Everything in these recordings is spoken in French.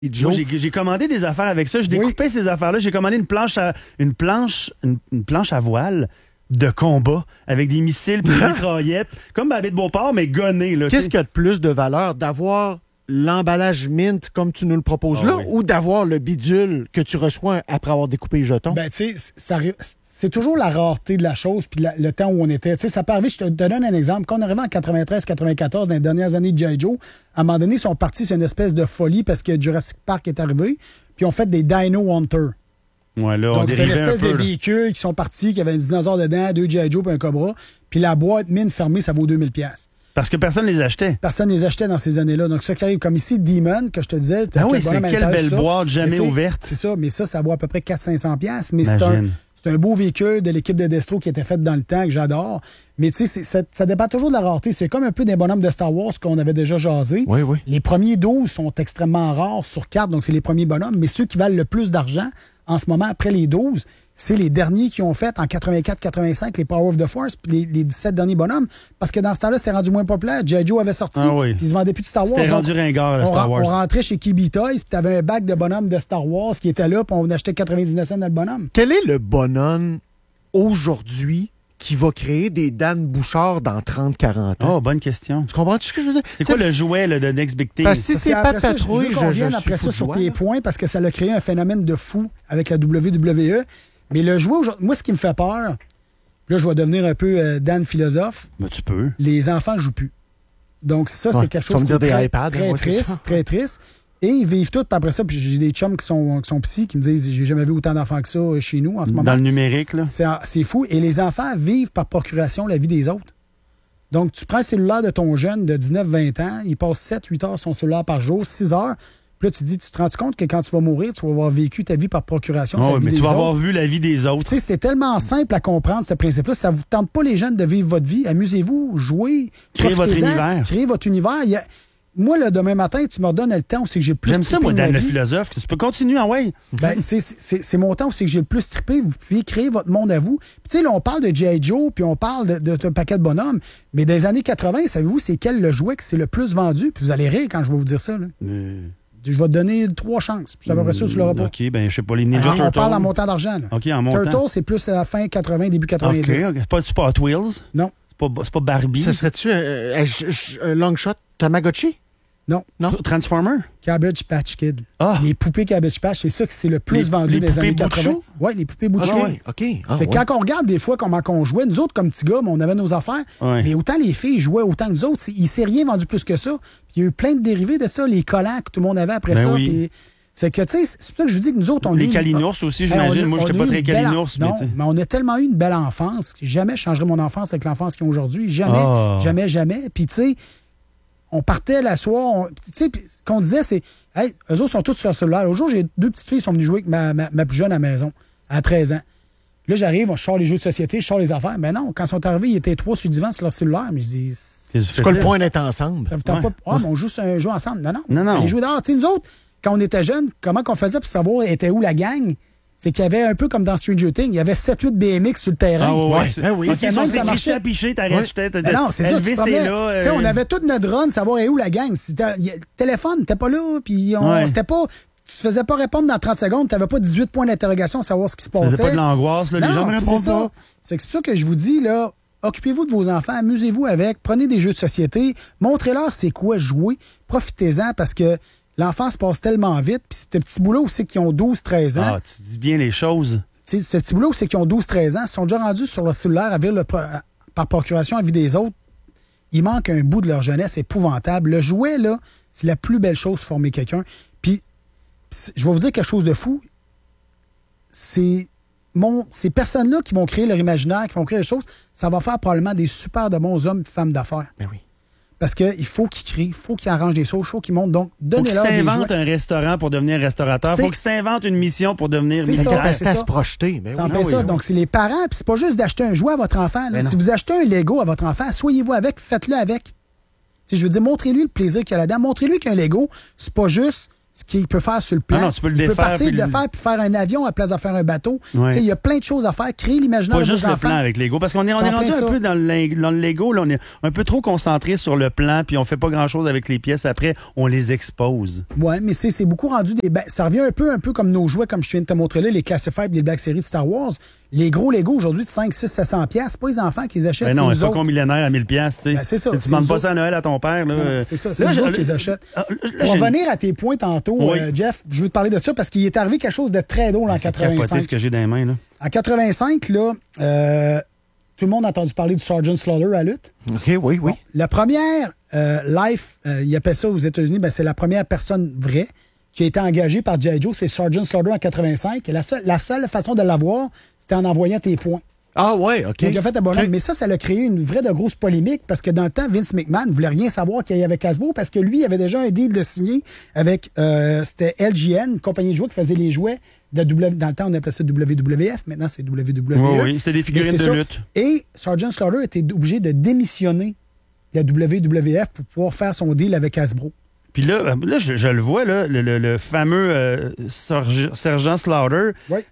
Moi, j'ai commandé des affaires avec ça. Je découpais ces affaires-là. J'ai commandé une planche à voile de combat avec des missiles et des mitraillettes, comme Babette Beauport, mais gonné. Qu'est-ce qu'il y a de plus de valeur? D'avoir l'emballage mint comme tu nous le proposes là, ou d'avoir le bidule que tu reçois après avoir découpé les jetons? Ben, tu sais, c'est toujours la rareté de la chose puis le temps où on était. Tu sais, ça peut arriver, je te donne un exemple. Quand on arrivait en 93-94, dans les dernières années de G.I. Joe, à un moment donné, ils sont partis sur une espèce de folie parce que Jurassic Park est arrivé, puis ils ont fait des Dino Hunter. Ouais, là, donc, c'est une espèce de véhicule qui sont partis, qui avait un dinosaure dedans, 2 G.I. Joe et un Cobra, puis la boîte mine fermée, ça vaut 2000$. Parce que personne ne les achetait. Personne ne les achetait dans ces années-là. Donc, ça qui arrive, comme ici, Demon, que je te disais. Ah oui, c'est quelle belle boîte, jamais ouverte. C'est ça, mais ça vaut à peu près 400-500$. Mais c'est un beau véhicule de l'équipe de Destro qui était fait dans le temps, que j'adore. Mais tu sais, ça dépend toujours de la rareté. C'est comme un peu des bonhommes de Star Wars qu'on avait déjà jasé. Oui, oui. Les premiers 12 sont extrêmement rares sur carte, donc c'est les premiers bonhommes. Mais ceux qui valent le plus d'argent, en ce moment, après les 12, c'est les derniers qui ont fait en 84-85 les Power of the Force, puis les 17 derniers bonhommes. Parce que dans ce temps-là, c'était rendu moins populaire. G.I. Joe avait sorti, puis ils se vendaient plus de Star Wars. C'était rendu ringard, Star Wars. On rentrait chez Kibi Toys, puis t'avais un bac de bonhommes de Star Wars qui était là, puis on achetait 99 cents dans le bonhomme. Quel est le bonhomme aujourd'hui qui va créer des Dan Bouchard dans 30-40 ans? Oh, bonne question. Tu comprends-tu ce que je veux dire? C'est quoi le jouet là, de Next Big Thing? Parce que si c'est pas Patrouille, je reviens après ça sur tes points parce que ça a créé un phénomène de fou avec la WWE. Mais le jouet aujourd'hui, moi, ce qui me fait peur, là, je vais devenir un peu Dan philosophe. Mais tu peux. Les enfants ne jouent plus. Donc, ça, c'est quelque chose qui est très triste. Et ils vivent tout, puis après ça, puis j'ai des chums qui sont psy, qui me disent j'ai jamais vu autant d'enfants que ça chez nous en ce moment. Dans le numérique, là. C'est fou. Et les enfants vivent par procuration la vie des autres. Donc, tu prends le cellulaire de ton jeune de 19-20 ans, il passe 7-8 heures sur son cellulaire par jour, 6 heures. Puis là, tu te rends compte que quand tu vas mourir, tu vas avoir vécu ta vie par procuration. Oui, mais tu vas avoir vu la vie des autres. Tu sais, c'était tellement simple à comprendre, ce principe-là. Ça ne vous tente pas, les jeunes, de vivre votre vie. Amusez-vous, jouez, créez votre univers. Créez votre univers. Moi, là, demain matin, tu me redonnes le temps où c'est que j'ai le plus trippé. J'aime ça, moi, Dan le philosophe. Tu peux continuer, ouais. Ben, c'est mon temps où c'est que j'ai le plus trippé. Vous pouvez créer votre monde à vous. Puis, tu sais, là, on parle de G.I. Joe, puis on parle de paquet de bonhommes. Mais des années 80, savez-vous, c'est quel le jouet que c'est le plus vendu? Puis vous allez rire quand je vais vous dire ça, là. Je vais te donner 3 chances. Je suis à peu près sûr que tu l'auras pas. OK, ben je sais pas, les Ninja Turtles. On parle en montant d'argent, là. OK, en montant. Turtles, c'est plus à la fin 80, début 90. OK, c'est pas Hot Wheels? Non. C'est pas Barbie? Ça serait-tu un long shot Tamagotchi? Non. Transformer? Cabbage Patch Kid. Ah. Les poupées Cabbage Patch, c'est ça que c'est le plus vendu des années 80. Oui, les poupées bout de chou. OK. C'est quand on regarde des fois comment on jouait, nous autres, comme petits gars, on avait nos affaires, mais autant les filles jouaient autant que nous autres, il ne s'est rien vendu plus que ça. Puis il y a eu plein de dérivés de ça, les collants que tout le monde avait après ça. Oui. Puis c'est que, tu sais, c'est pour ça que je vous dis que nous autres, on les Calinours aussi, j'imagine. Moi, je n'étais pas très Calinours. Non, mais on a tellement eu une belle enfance. Jamais je changerai mon enfance avec l'enfance qu'ils ont aujourd'hui. Jamais. Puis, tu sais, on partait la soirée, tu sais, qu'on disait, c'est, hey, eux autres sont tous sur le cellulaire. L'autre jour, j'ai 2 petites filles qui sont venues jouer avec ma plus jeune à la maison, à 13 ans. Là, j'arrive, je sors les jeux de société, je sors les affaires. Mais non, quand ils sont arrivés, ils étaient 3 sur le divan sur leur cellulaire. Mais je dis, c'est quoi le point d'être ensemble? Ça vous tente pas? Mais on joue un jeu ensemble. Non. Les jeux d'art. Tu sais, nous autres, quand on était jeunes, comment qu'on faisait pour savoir était où la gang? C'est qu'il y avait un peu comme dans Stranger Things, il y avait 7-8 BMX sur le terrain. Oui. Ça marchait à picher, t'arrêtes. Non, c'est ça, tu sais, on avait toute notre run, savoir où la gang. Le téléphone n'était pas là, puis c'était pas... Tu te faisais pas répondre dans 30 secondes, tu n'avais pas 18 points d'interrogation, savoir ce qui se passait. Tu faisais pas de l'angoisse, là, les gens ne répondent pas. C'est pour ça que je vous dis, là, occupez-vous de vos enfants, amusez-vous avec, prenez des jeux de société, montrez-leur c'est quoi jouer, profitez-en parce que l'enfance passe tellement vite, puis ce petit boulot aussi qui ont 12-13 ans. Ah, tu dis bien les choses. Ce petit boulot aussi qui ont 12-13 ans, ils sont déjà rendus sur leur cellulaire à vivre par procuration à vie des autres. Il manque un bout de leur jeunesse épouvantable. Le jouet, là, c'est la plus belle chose pour former quelqu'un. Puis, je vais vous dire quelque chose de fou. Ces personnes-là qui vont créer leur imaginaire, qui vont créer des choses, ça va faire probablement des super de bons hommes et femmes d'affaires. Ben oui. Parce qu'il faut qu'ils créent, il faut qu'ils arrangent des choses, il faut qu'ils montent. Donc, donnez-leur des jouets. Faut qu'ils s'inventent un restaurant pour devenir restaurateur. Il faut qu'ils s'inventent une mission pour devenir militaire. C'est se projeter. Ça en fait ça. Donc, c'est les parents. Puis c'est pas juste d'acheter un jouet à votre enfant. Si vous achetez un Lego à votre enfant, soyez-vous avec, faites-le avec. Je veux dire, montrez-lui le plaisir qu'il y a là-dedans. Montrez-lui qu'un Lego, c'est pas juste ce qu'il peut faire sur le plan. Non, tu peux le il peut défaire, partir puis de faire puis faire un avion à la place de faire un bateau. Il y a plein de choses à faire. Créer l'imaginaire de nos enfants. Pas juste le plan avec Lego. Parce qu'on est rendu un peu dans le Lego. Là, on est un peu trop concentré sur le plan, puis on fait pas grand-chose avec les pièces. Après, on les expose. Oui, mais c'est beaucoup rendu des... ça revient un peu comme nos jouets, comme je viens de te montrer là, les Classified, les Black Series de Star Wars. Les gros Lego aujourd'hui de 5, 6, 700$, c'est pas les enfants qui les achètent. Ben non, c'est pas qu'on millénaire à 1000$. Tu sais. C'est ça. Tu demandes pas ça à Noël à ton père. Là. C'est ça, c'est nous autres qui les achètent. Pour revenir à tes points tantôt, Jeff, je veux te parler de ça parce qu'il est arrivé quelque chose de très drôle en 85. C'est ce que j'ai dans les mains. Là. En 85, là, tout le monde a entendu parler du Sergeant Slaughter à la lutte. OK, oui. Bon, la première life, il appelle ça aux États-Unis, c'est la première personne vraie qui a été engagée par G.I. Joe, c'est Sergeant Slaughter en 85. Et la seule façon de l'avoir, c'était en envoyant tes points. Ah ouais, OK. Donc, il a fait un bonhomme. Mais ça a créé une vraie de grosse polémique parce que dans le temps, Vince McMahon ne voulait rien savoir qu'il y avait Hasbro parce que lui, il avait déjà un deal de signer avec, c'était LJN, une compagnie de jouets qui faisait les jouets de dans le temps, on appelait ça WWF. Maintenant, c'est WWE. Oui, c'était des figurines de lutte. Et Sergeant Slaughter était obligé de démissionner de la WWF pour pouvoir faire son deal avec Hasbro. Puis là je le vois, là, le fameux Sergeant Slaughter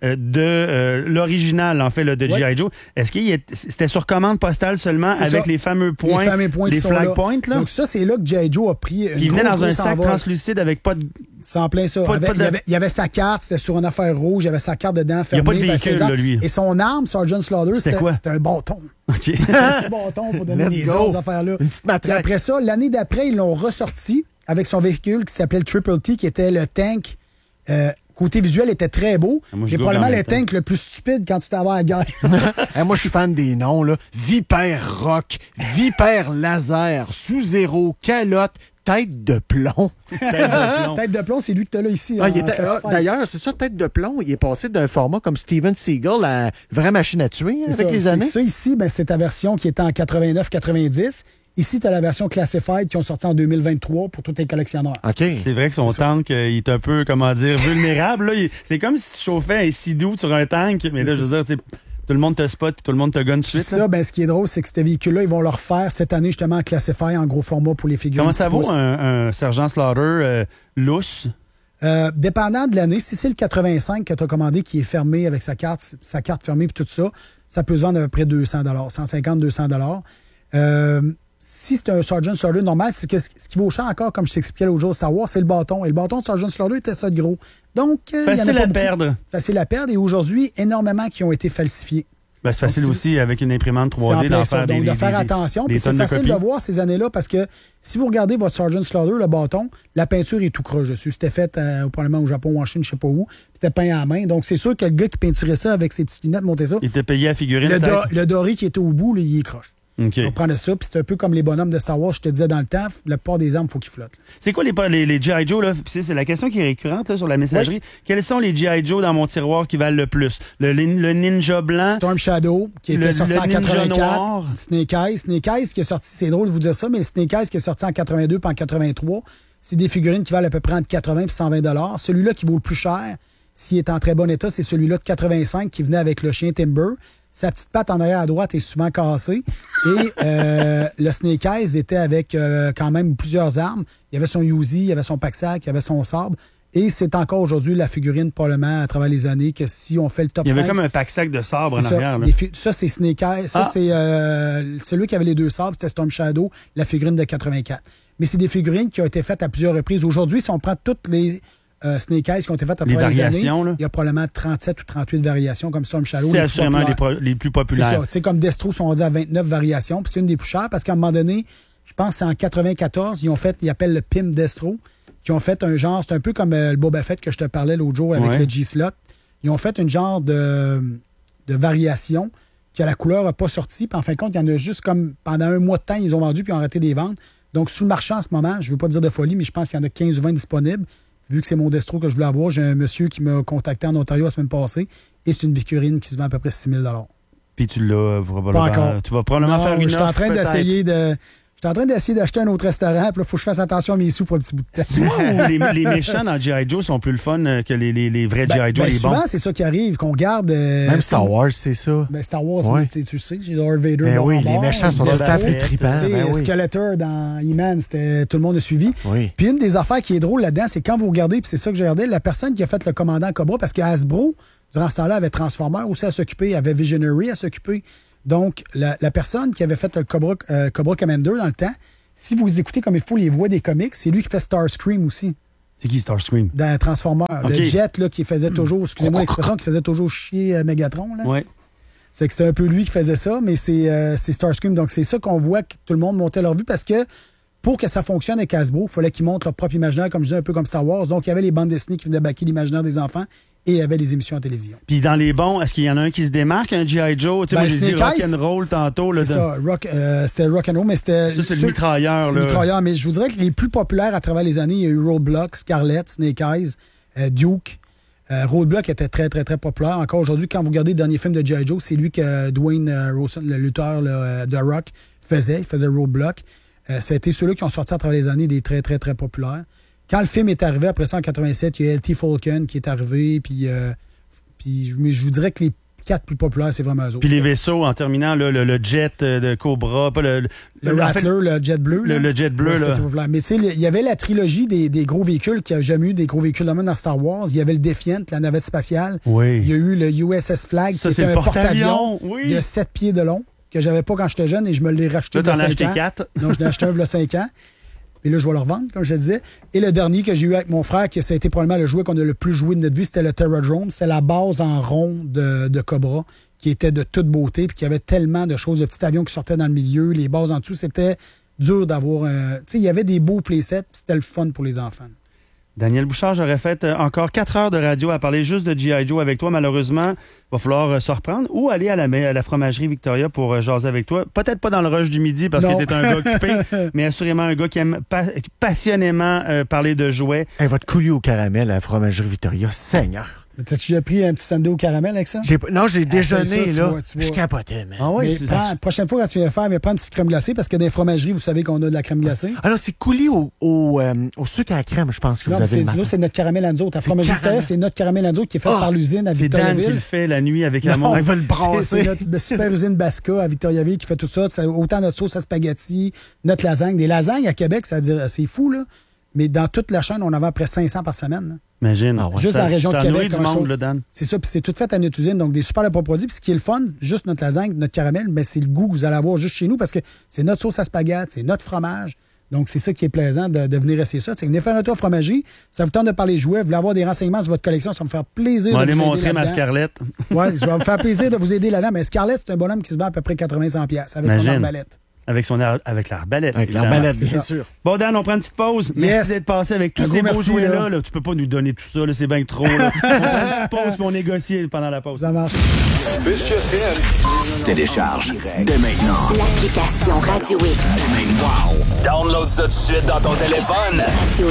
de l'original, en fait, là, de G.I. Joe. Est-ce que c'était sur commande postale seulement avec les fameux points, les flag points? Là? Donc ça, c'est là que G.I. Joe a pris il venait dans un sac translucide avec pas de... C'est en plein ça. Il y avait sa carte, c'était sur une affaire rouge, il y avait sa carte dedans fermée. Il n'y a pas de véhicule, là, lui. Et son arme, Sergeant Slaughter, c'était quoi? C'était un bâton. OK. Un petit bâton pour donner les autres affaires-là. Une petite matraque. Après ça, l'année d'après, ils l'ont ressorti avec son véhicule qui s'appelait le Triple T, qui était le tank. Côté visuel, était très beau. Mais probablement le tank le plus stupide quand tu t'en vas à la guerre. Moi, je suis fan des noms, là. Vipère Rock, Vipère Laser, Sous-Zéro, Calotte, Tête de plomb. Tête de plomb, c'est lui que tu as là ici. D'ailleurs, c'est ça, Tête de plomb. Il est passé d'un format comme Steven Seagal à vraie machine à tuer avec les années. Ça ici, c'est ta version qui était en 89-90. Ici, tu as la version Classified qui ont sorti en 2023 pour tous les collectionneurs. OK. C'est vrai que son tank, il est un peu, vulnérable. Là. C'est comme si tu chauffais un Sea-Doo sur un tank. Mais là, je veux dire, tout le monde te spot et tout le monde te gunne tout de suite. Ça, ce qui est drôle, c'est que ce véhicule-là, ils vont le refaire cette année justement en Classified en gros format pour les figurines. Comment ça vaut un Sergeant Slaughter lousse? Dépendant de l'année, si c'est le 85 que tu as commandé qui est fermé avec sa carte fermée et tout ça, ça peut se vendre à peu près 200$, 150-200$. Si c'est un Sergeant Slaughter normal, c'est que ce qui vaut cher encore, comme je t'expliquais l'autre jour, Star Wars, c'est le bâton. Et le bâton de Sergeant Slaughter était ça de gros. Donc, facile à perdre. Facile à perdre. Et aujourd'hui, énormément qui ont été falsifiés. C'est facile aussi avec une imprimante 3D d'en faire de faire attention. C'est facile de voir ces années-là parce que si vous regardez votre Sergeant Slaughter, le bâton, la peinture est tout croche dessus. C'était fait probablement au Japon ou en Chine, je ne sais pas où. C'était peint à la main. Donc, c'est sûr que le gars qui peinturait ça avec ses petites lunettes, montait ça. Il était payé à figurine. Le doré qui était au bout, là, il est croche. Okay. On prend ça, puis c'est un peu comme les bonhommes de Star Wars, je te disais dans le temps, la plupart des armes, il faut qu'ils flottent. C'est quoi les G.I. Joe, là? C'est la question qui est récurrente là, sur la messagerie. Oui. Quels sont les G.I. Joe dans mon tiroir qui valent le plus? Le ninja blanc. Storm Shadow, qui était sorti en 84. Snake Eyes qui est sorti, c'est drôle de vous dire ça, mais le Snake Eyes qui est sorti en 82 puis en 83, c'est des figurines qui valent à peu près entre 80 et 120$. Celui-là qui vaut le plus cher, s'il est en très bon état, c'est celui-là de 85 qui venait avec le chien Timber. Sa petite patte en arrière à droite est souvent cassée. Et le Snake Eyes était avec quand même plusieurs armes. Il y avait son Uzi, il y avait son pack-sac, il y avait son sabre. Et c'est encore aujourd'hui la figurine, probablement, à travers les années, que si on fait le top 5... Il y avait comme un pack-sac de sabre en arrière. Ça, c'est Snake Eyes. Ça, c'est celui qui avait les deux sabres, c'était Storm Shadow, la figurine de 84. Mais c'est des figurines qui ont été faites à plusieurs reprises. Aujourd'hui, si on prend toutes les... Snake Eyes qui ont été faites à travers les années. Là. Il y a probablement 37 ou 38 variations comme Storm Shadow. C'est assurément les plus populaires. C'est ça. Tu sais, comme Destro sont rendus à 29 variations. Puis c'est une des plus chères parce qu'à un moment donné, je pense que c'est en 94, ils appellent le Pim Destro, qui ont fait un genre, c'est un peu comme le Boba Fett que je te parlais l'autre jour avec le G-Slot. Ils ont fait une genre de variation que la couleur n'a pas sorti. Puis en fin de compte, il y en a juste comme pendant un mois de temps, ils ont vendu puis ils ont arrêté des ventes. Donc, sous le marché en ce moment, je ne veux pas dire de folie, mais je pense qu'il y en a 15 ou 20 disponibles. Vu que c'est mon Destro que je voulais avoir, j'ai un monsieur qui m'a contacté en Ontario la semaine passée et c'est une figurine qui se vend à peu près 6 000$. Puis tu l'as probablement... Pas encore. Tu vas probablement faire une offre, je suis en train d'essayer de... Je suis en train d'essayer d'acheter un autre restaurant, puis là, il faut que je fasse attention à mes sous pour un petit bout de temps. les méchants dans G.I. Joe sont plus le fun que les vrais G.I. Joe, les bons. Souvent, c'est ça qui arrive, qu'on garde... Même Star Wars, c'est ça. Star Wars, tu sais, j'ai Darth Vader. Ben oui, les méchants sont tout à fait trippants. Skeletor dans He-Man, tout le monde a suivi. Oui. Puis une des affaires qui est drôle là-dedans, c'est quand vous regardez, puis c'est ça que j'ai regardé, la personne qui a fait le commandant Cobra, parce que Hasbro, durant ce temps-là, avait Transformer aussi à s'occuper, avait Visionary à s'occuper. Donc, la personne qui avait fait le Cobra Commander dans le temps, si vous écoutez comme il faut les voix des comics, c'est lui qui fait Starscream aussi. C'est qui Starscream? Dans Transformer. Okay. Le jet là, qui faisait toujours, excusez-moi l'expression, qui faisait toujours chier Megatron. Là. Ouais. C'est que c'était un peu lui qui faisait ça, mais c'est Starscream. Donc, c'est ça qu'on voit que tout le monde montait leur vue parce que pour que ça fonctionne avec Hasbro, il fallait qu'ils montrent leur propre imaginaire, comme je disais, un peu comme Star Wars. Donc, il y avait les bandes dessinées qui venaient baquer l'imaginaire des enfants et il y avait les émissions à télévision. Puis dans les bons, est-ce qu'il y en a un qui se démarque, un G.I. Joe? Tu sais, moi, j'ai dit rock'n'roll tantôt. C'est ça, c'était rock'n'roll, mais c'était... Ça, c'est le mitrailleur. C'est le mitrailleur, mais je vous dirais que les plus populaires à travers les années, il y a eu Roadblock, Scarlett, Snake Eyes, Duke. Roadblock était très, très, très populaire. Encore aujourd'hui, quand vous regardez le dernier film de G.I. Joe, c'est lui que Dwayne Rosen, le lutteur de Rock, faisait. Il faisait Roadblock. Ça a été ceux-là qui ont sorti à travers les années des très, très, très populaires. Quand le film est arrivé, après ça, en 87, il y a L.T. Falcon qui est arrivé, puis je vous dirais que les 4 plus populaires, c'est vraiment eux autres. Puis les vaisseaux, en terminant, le jet de Cobra, pas le Rattler, le jet bleu. Le jet bleu, ouais, c'était populaire. Mais tu sais, il y avait la trilogie des gros véhicules, qui n'a jamais eu des gros véhicules dans Star Wars. Il y avait le Defiant, la navette spatiale. Oui. Il y a eu le USS Flag, ça, qui était un porte-avions de 7 pieds de long, que j'avais pas quand j'étais jeune, et je me l'ai racheté. Là, t'en as acheté 4. Donc, je l'ai acheté un il y a 5 ans. Et là, je vais le revendre, comme je le disais. Et le dernier que j'ai eu avec mon frère, ça a été probablement le jouet qu'on a le plus joué de notre vie, c'était le Terradrome. C'était la base en rond de Cobra, qui était de toute beauté, puis qui avait tellement de choses, de petits avions qui sortaient dans le milieu, les bases en dessous. C'était dur d'avoir... Tu sais, il y avait des beaux playsets, puis c'était le fun pour les enfants. Daniel Bouchard, j'aurais fait encore 4 heures de radio à parler juste de G.I. Joe avec toi. Malheureusement, il va falloir se reprendre ou aller à la fromagerie Victoria pour jaser avec toi. Peut-être pas dans le rush du midi parce que t'es un gars occupé, mais assurément un gars qui aime passionnément parler de jouets. Hey, votre coulis au caramel à la fromagerie Victoria, Seigneur! T'as-tu déjà pris un petit sundae au caramel avec ça? Non, j'ai déjeuné, ça, là. Tu vois. Je capotais, man. Ah oui, la prochaine fois, quand tu viens faire, prends une petite crème glacée, parce que dans les fromageries, vous savez qu'on a de la crème glacée. Alors, c'est coulis au sucre à la crème, je pense que vous avez le matin. C'est notre caramel à nous autres. La fromagerie Victoria, c'est notre caramel à nous autres qui est fait par l'usine à Victoriaville. C'est Dan qui le fait la nuit avec amour. Il va le brasser. C'est notre super usine Basca à Victoriaville qui fait tout ça. Autant notre sauce à spaghetti, notre lasagne. Des lasagnes à Québec, c'est fou, là. Mais dans toute la chaîne, on avait à peu près 500 par semaine. Là. Imagine. Juste dans la région de Québec. Du monde, là, Dan. C'est ça, puis c'est tout fait à notre usine, donc des super bons produits. Puis ce qui est le fun, juste notre lasagne, notre caramel, ben, c'est le goût que vous allez avoir juste chez nous parce que c'est notre sauce à spaghetti, c'est notre fromage. Donc c'est ça qui est plaisant de venir essayer ça. C'est que venez faire un tour fromagerie, ça vous tente de parler jouets, vous voulez avoir des renseignements sur votre collection, ça va me faire plaisir de vous aider. On va aller montrer ma Scarlett. Oui, je vais me faire plaisir de vous aider là-dedans. Mais Scarlett, c'est un bonhomme qui se bat à peu près 80-100$ avec son arbalète. Avec l'arbalète. Avec l'arbalète, bien sûr. Bon, Dan, on prend une petite pause. Merci d'être passé avec tous ces beaux jouets-là. Là. Tu peux pas nous donner tout ça, là, c'est bien trop. Là. On prend une petite pause puis on négocie pendant la pause. Ça marche. Télécharge dès maintenant l'application Radio X. Download ça tout de suite dans ton téléphone.